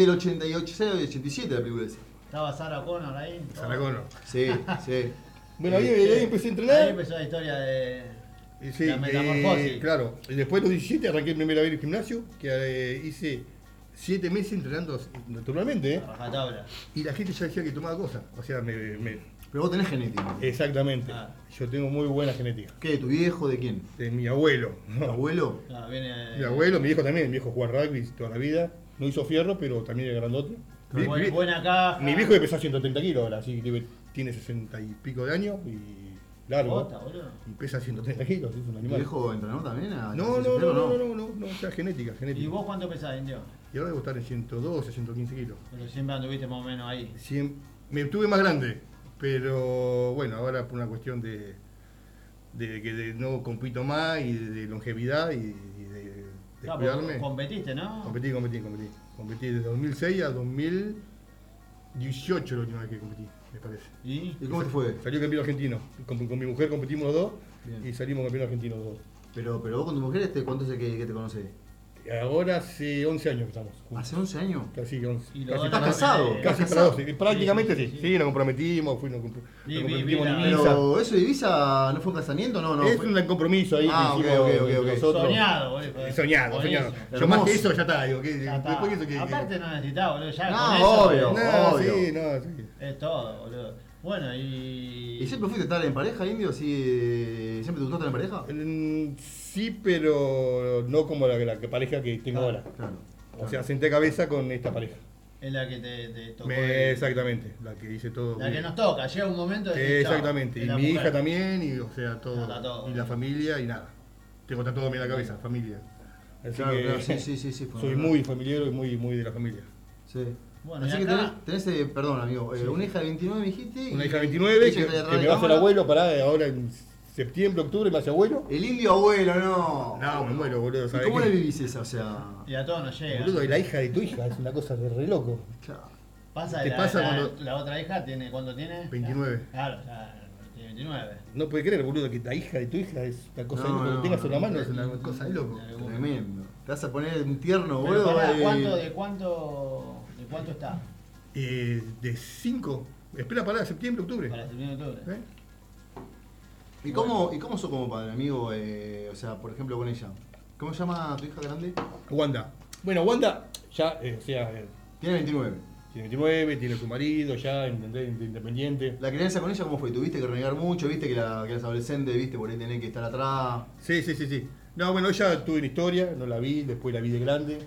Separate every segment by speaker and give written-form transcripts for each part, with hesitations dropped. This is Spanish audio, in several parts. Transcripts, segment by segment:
Speaker 1: del 88, 87 la película esa.
Speaker 2: Estaba Sarah Connor ahí.
Speaker 3: Sarah Connor.
Speaker 1: Sí, sí.
Speaker 3: Bueno, ahí empecé a entrenar.
Speaker 2: Ahí empezó la historia de
Speaker 3: Sí,
Speaker 2: la metamorfosis.
Speaker 3: claro. Y después de los 17 arranqué primera vez el gimnasio, que hice 7 meses entrenando naturalmente,
Speaker 2: A rajatabla.
Speaker 3: y la gente ya decía que tomaba cosas. O sea,
Speaker 1: Pero vos tenés genética.
Speaker 3: exactamente.
Speaker 2: Ah.
Speaker 3: Yo tengo muy buena genética.
Speaker 1: ¿Qué? ¿De tu viejo? ¿De quién?
Speaker 3: De mi abuelo.
Speaker 1: ¿Tu abuelo?
Speaker 2: No, viene.
Speaker 3: Mi abuelo, mi viejo también. Mi viejo jugaba rugby toda la vida. No hizo fierro, pero también era grandote.
Speaker 2: Buena caja.
Speaker 3: Mi viejo que pesa 130 kilos ahora, así que tiene 60 y pico de años y largo.
Speaker 2: Bota, boludo.
Speaker 3: Y pesa 130 kilos, es un
Speaker 1: ¿Tu
Speaker 3: animal.
Speaker 1: viejo entrenó también?
Speaker 3: No, ya genética.
Speaker 2: ¿Y vos cuánto pesás, Indio?
Speaker 3: Y ahora debo estar en 112, 115 kilos.
Speaker 2: Pero siempre anduviste más o menos ahí.
Speaker 3: Me tuve más grande, pero bueno, ahora por una cuestión de no compito más y de longevidad y de
Speaker 2: Claro,
Speaker 3: cuidarme.
Speaker 2: competiste, ¿no?
Speaker 3: Competí. Competí desde 2006 a 2018 la última vez que competí, me parece.
Speaker 2: ¿Y?
Speaker 1: ¿Y cómo te fue?
Speaker 3: Salió campeón argentino. Con mi mujer competimos los dos.
Speaker 1: Bien.
Speaker 3: Y salimos campeón argentino los dos.
Speaker 1: Pero vos con tu mujer, ¿cuánto hace que te conocés?
Speaker 3: Ahora hace 11 años que estamos juntos.
Speaker 1: ¿Hace 11 años?
Speaker 3: Casi 11.
Speaker 2: Y los
Speaker 3: Casi
Speaker 2: dos
Speaker 1: ¿Estás
Speaker 3: para-
Speaker 1: casado?
Speaker 3: Casi
Speaker 1: ¿Estás
Speaker 3: para
Speaker 1: casado?
Speaker 3: 12. Prácticamente
Speaker 2: Sí,
Speaker 3: sí.
Speaker 2: sí,
Speaker 3: Sí,
Speaker 2: sí.
Speaker 3: nos comprometimos, nos
Speaker 2: Vi
Speaker 3: comprometimos
Speaker 2: la-
Speaker 3: en Ibiza.
Speaker 1: Pero eso de Ibiza no fue un casamiento, no,
Speaker 3: Es
Speaker 1: fue-
Speaker 3: un compromiso ahí
Speaker 1: Ah,
Speaker 3: que
Speaker 1: ok,
Speaker 3: hicimos
Speaker 1: ok.
Speaker 3: nosotros.
Speaker 2: Soñado, boludo.
Speaker 3: Soñado.
Speaker 2: Buenísimo.
Speaker 3: Yo
Speaker 1: Hermoso.
Speaker 3: más que eso ya está. Digo,
Speaker 2: Ya está.
Speaker 3: después de eso que.
Speaker 2: Aparte no necesitaba, boludo. Ya
Speaker 1: No,
Speaker 2: con eso
Speaker 1: obvio.
Speaker 3: No,
Speaker 1: obvio.
Speaker 3: sí.
Speaker 2: es todo, boludo. Bueno, y.
Speaker 1: ¿Y siempre fuiste a estar en pareja, Indio? ¿Sí, ¿Siempre te gustó estar en pareja?
Speaker 3: Sí, pero no como la pareja que tengo ahora.
Speaker 1: Claro.
Speaker 3: O sea, senté cabeza con esta pareja.
Speaker 2: Es la que te tocó.
Speaker 3: Exactamente, la que hice todo.
Speaker 2: La que nos toca. Llega un momento de que, chao,
Speaker 3: Exactamente,
Speaker 2: es
Speaker 3: y
Speaker 2: la
Speaker 3: mi
Speaker 2: mujer.
Speaker 3: hija también, y o sea, todo.
Speaker 2: Está todo.
Speaker 3: Y la familia y nada. Tengo está todo en la cabeza, familia. Así
Speaker 1: Claro,
Speaker 3: que
Speaker 1: claro, sí, fue
Speaker 3: soy
Speaker 1: verdad.
Speaker 3: muy familiar y muy de la familia.
Speaker 1: Sí.
Speaker 2: Bueno,
Speaker 1: Así
Speaker 2: y
Speaker 1: que
Speaker 2: acá-
Speaker 1: tenés perdón amigo, una hija de 29 me dijiste.
Speaker 3: Una
Speaker 1: y-
Speaker 3: hija de 29
Speaker 1: ella
Speaker 3: que
Speaker 1: está detrás
Speaker 3: me
Speaker 1: de
Speaker 3: va a hacer
Speaker 1: cámara.
Speaker 3: abuelo, ahora en septiembre, octubre me hace abuelo.
Speaker 1: El indio abuelo, no.
Speaker 3: No, me muero, boludo.
Speaker 1: ¿Y
Speaker 3: ¿sabes
Speaker 1: cómo
Speaker 3: qué?
Speaker 1: le vivís esa? O sea.
Speaker 2: Y a todos nos llega.
Speaker 3: Boludo, y la hija de tu hija es una cosa de re loco.
Speaker 1: Claro.
Speaker 2: Pasa
Speaker 3: ¿Qué
Speaker 2: la,
Speaker 3: pasa
Speaker 2: la-
Speaker 3: cuando-
Speaker 2: la otra hija tiene, ¿cuánto tiene?
Speaker 3: 29.
Speaker 2: Claro, ya tiene 29.
Speaker 3: No puede creer, boludo, que la hija de tu hija es una cosa de
Speaker 1: No,
Speaker 3: loco.
Speaker 1: no,
Speaker 3: que tengas en la
Speaker 1: no,
Speaker 3: mano es una cosa de loco.
Speaker 1: Tremendo. Te vas a poner un tierno,
Speaker 2: Pero
Speaker 1: boludo.
Speaker 2: pará,
Speaker 1: y-
Speaker 2: ¿de cuánto está?
Speaker 3: De 5. Espera para septiembre, octubre.
Speaker 2: Para septiembre de octubre.
Speaker 3: ¿Eh?
Speaker 1: ¿Y cómo sos como padre, amigo? O sea, por ejemplo, con ella. ¿Cómo se llama tu hija grande?
Speaker 3: Wanda. Bueno, Wanda ya, o sea,
Speaker 1: Tiene 29.
Speaker 3: tiene 29, tiene su marido ya, independiente.
Speaker 1: ¿La crianza con ella cómo fue? ¿Tuviste que renegar mucho? ¿Viste que las adolescentes, viste, por ahí tenés que estar atrás?
Speaker 3: Sí. No, bueno, ella tuve una historia, no la vi, después la vi de grande.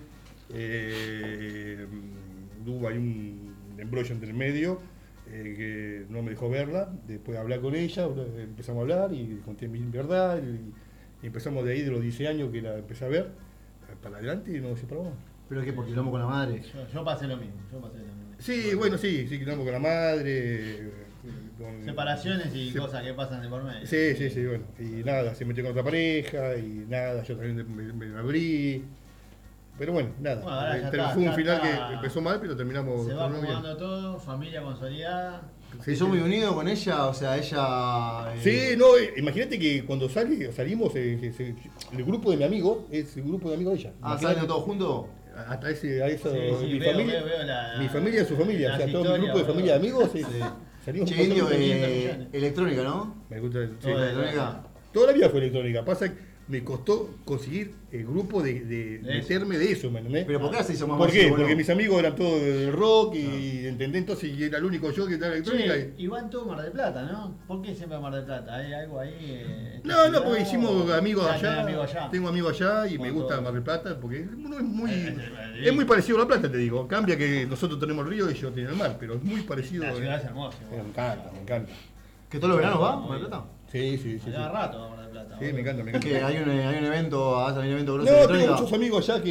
Speaker 3: Hubo ahí un embrollo entre el medio que no me dejó verla. Después de hablar con ella, empezamos a hablar y conté mi verdad. Y empezamos de ahí, de los 10 años que la empecé a ver, para adelante y no se paró más.
Speaker 1: ¿Pero qué? ¿Por quilombo con la madre?
Speaker 2: Yo pasé lo mismo.
Speaker 3: Sí, bueno, sí, quedamos con la madre. Con,
Speaker 2: Separaciones y
Speaker 3: se-
Speaker 2: cosas que pasan de por medio.
Speaker 3: Sí, bueno. Y nada, se metió con otra pareja y nada, yo también me abrí. Pero bueno, nada.
Speaker 2: Bueno, ahora ya
Speaker 3: pero
Speaker 2: está,
Speaker 3: fue un
Speaker 2: ya
Speaker 3: final
Speaker 2: está.
Speaker 3: que empezó mal, pero terminamos
Speaker 2: Se va
Speaker 3: todo bien.
Speaker 2: acomodando todo, familia consolidada.
Speaker 1: ¿Y sos muy unido con ella? O sea, ella...
Speaker 3: Sí, no, imagínate que cuando salimos, el grupo de mi amigo es el grupo de amigos de ella.
Speaker 1: Ah,
Speaker 3: Imagínate,
Speaker 1: ¿salen todos juntos?
Speaker 3: hasta a eso,
Speaker 2: Sí,
Speaker 3: mi
Speaker 2: veo,
Speaker 3: familia,
Speaker 2: veo
Speaker 3: mi familia es su familia, o
Speaker 2: las
Speaker 3: sea, todo mi
Speaker 2: historias,
Speaker 3: grupo de
Speaker 2: boludo.
Speaker 3: familia de amigos,
Speaker 1: Sí.
Speaker 3: salimos
Speaker 1: Che, Indio,
Speaker 2: 500 millones.
Speaker 1: electrónica, ¿no?
Speaker 3: me gusta, sí.
Speaker 2: Todo de-
Speaker 1: Electrónica.
Speaker 3: Toda la vida fue electrónica, pasa que me costó conseguir el grupo de meterme de eso, ¿me entendés?
Speaker 1: ¿Pero por qué se hizo más
Speaker 3: ¿Por qué?
Speaker 1: masivo,
Speaker 3: Porque
Speaker 1: no?
Speaker 3: mis amigos eran todos del rock y entendés entonces y era el único yo que estaba electrónica.
Speaker 2: Che, y van todo Mar del Plata, ¿no? ¿Por qué siempre a Mar del Plata? ¿Hay algo ahí?
Speaker 3: No, porque hicimos amigos
Speaker 2: Ya, tenés
Speaker 3: allá,
Speaker 2: amigos allá.
Speaker 3: tengo amigos allá y me
Speaker 2: Bueno,
Speaker 3: gusta
Speaker 2: todo.
Speaker 3: Mar del Plata porque uno
Speaker 2: Sí.
Speaker 3: es muy parecido a La Plata, te digo. Cambia que nosotros tenemos el río y ellos tienen el mar, pero es muy parecido.
Speaker 2: La ciudad es hermosa.
Speaker 3: Me encanta, me encanta.
Speaker 1: ¿Que todos los veranos va?
Speaker 2: Muy
Speaker 1: ¿Mar del
Speaker 2: bien.
Speaker 1: Plata?
Speaker 3: Sí.
Speaker 2: Cada rato va a Mar del Plata.
Speaker 3: Sí, me encanta, me
Speaker 1: Es
Speaker 3: encanta.
Speaker 1: que hay un evento, hay un evento grosso
Speaker 3: No,
Speaker 1: de
Speaker 3: tengo
Speaker 1: electrónica.
Speaker 3: muchos amigos allá que